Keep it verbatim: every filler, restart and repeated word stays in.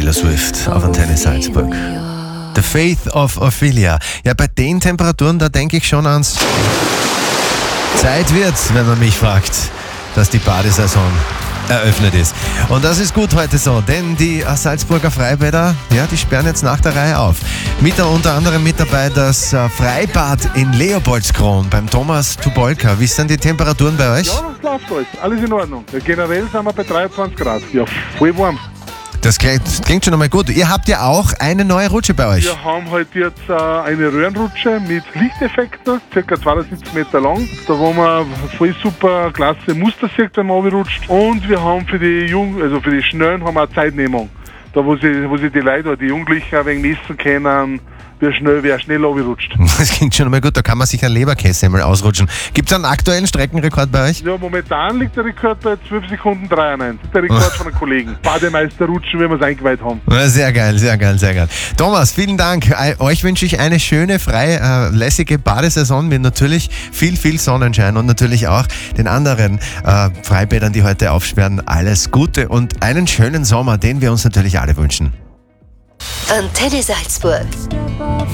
Taylor Swift auf Antenne Salzburg. The Faith of Ophelia. Ja, bei den Temperaturen, da denke ich schon ans Zeit wird, wenn man mich fragt, dass die Badesaison eröffnet ist. Und das ist gut heute so, denn die Salzburger Freibäder, ja, die sperren jetzt nach der Reihe auf. Mit unter anderem mit dabei das Freibad in Leopoldskron beim Thomas Tubolka. Wie sind die Temperaturen bei euch? Ja, das läuft alles. Alles in Ordnung. Ja, generell sind wir bei dreiundzwanzig Grad. Ja, voll warm. Das klingt, das klingt schon einmal gut. Ihr habt ja auch eine neue Rutsche bei euch. Wir haben halt jetzt äh, eine Röhrenrutsche mit Lichteffekten, ca. zweiundsiebzig Meter lang, da wo man voll super klasse Muster sieht, wenn man runterrutscht. Und wir haben für die Jung, also für die Schnellen haben wir eine Zeitnehmung. Da wo sie, wo sie die Leute oder die Jugendlichen ein wenig messen können, wie schnell wer schnell runterrutscht. Das klingt schon einmal gut, da kann man sich ein Leberkäse einmal ausrutschen. Gibt es einen aktuellen Streckenrekord bei euch? Ja, momentan liegt der Rekord bei zwölf Sekunden dreiundneunzig. Das ist der Rekord von einem Kollegen. Bademeister rutschen, wie wir es eingeweiht haben. Sehr geil, sehr geil, sehr geil. Thomas, vielen Dank. Euch wünsche ich eine schöne, freie, äh, lässige Badesaison mit natürlich viel, viel Sonnenschein und natürlich auch den anderen äh, Freibädern, die heute aufsperren, alles Gute und einen schönen Sommer, den wir uns natürlich alle wünschen. Antenne Salzburg.